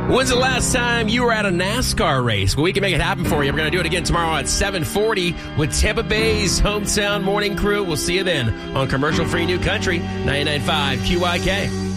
When's the last time you were at a NASCAR race? Well, we can make it happen for you. We're going to do it again tomorrow at 7:40 with Tampa Bay's Hometown Morning Crew. We'll see you then on Commercial Free New Country 99.5 QYK.